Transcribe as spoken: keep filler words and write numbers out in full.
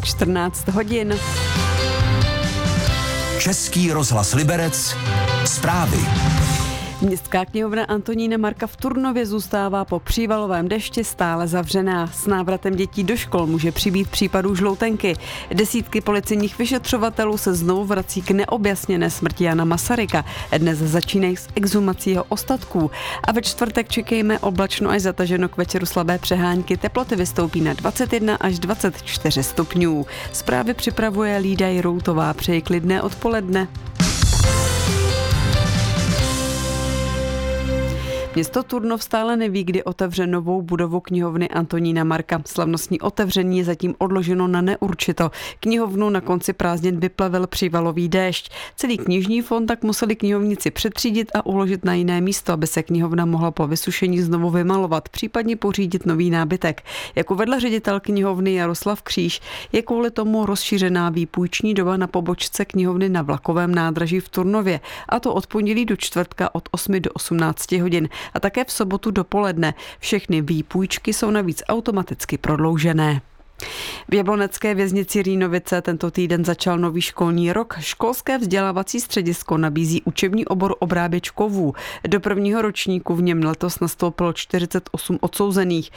čtrnáct hodin. Český rozhlas Liberec. Zprávy. Městská knihovna Antonína Marka v Turnově zůstává po přívalovém dešti stále zavřená. S návratem dětí do škol může přibýt případů žloutenky. Desítky policejních vyšetřovatelů se znovu vrací k neobjasněné smrti Jana Masaryka. Dnes začínají s exhumací jeho ostatků. A ve čtvrtek čekejme oblačno až zataženo, k večeru slabé přehánky. Teploty vystoupí na dvacet jedna až dvacet čtyři stupňů. Zprávy připravuje Lída Jiroutová. Přeji klidné odpoledne. Město Turnov stále neví, kdy otevře novou budovu knihovny Antonína Marka. Slavnostní otevření je zatím odloženo na neurčito. Knihovnu na konci prázdnin vyplavil přívalový déšť. Celý knižní fond tak museli knihovníci přetřídit a uložit na jiné místo, aby se knihovna mohla po vysušení znovu vymalovat, případně pořídit nový nábytek. Jak uvedl ředitel knihovny Jaroslav Kříž, je kvůli tomu rozšířená výpůjční doba na pobočce knihovny na Vlakovém nádraží v Turnově, a to od pondělí do čtvrtka od osmi do osmnácti hodin. A také v sobotu dopoledne. Všechny výpůjčky jsou navíc automaticky prodloužené. V jablonecké věznici Rýnovice tento týden začal nový školní rok. Školské vzdělávací středisko nabízí učební obor obráběč kovů. Do prvního ročníku v něm letos nastoupilo čtyřicet osm odsouzených.